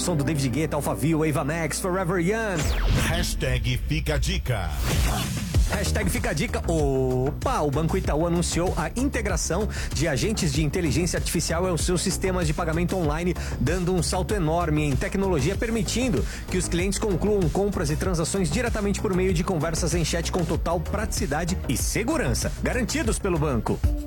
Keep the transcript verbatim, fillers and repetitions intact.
Som do David Guetta, Alphaville, Ava Max, Forever Young. Hashtag Fica a Dica. Hashtag Fica a Dica. Opa, o Banco Itaú anunciou a integração de agentes de inteligência artificial aos seus sistemas de pagamento online, dando um salto enorme em tecnologia, permitindo que os clientes concluam compras e transações diretamente por meio de conversas em chat com total praticidade e segurança, garantidos pelo banco.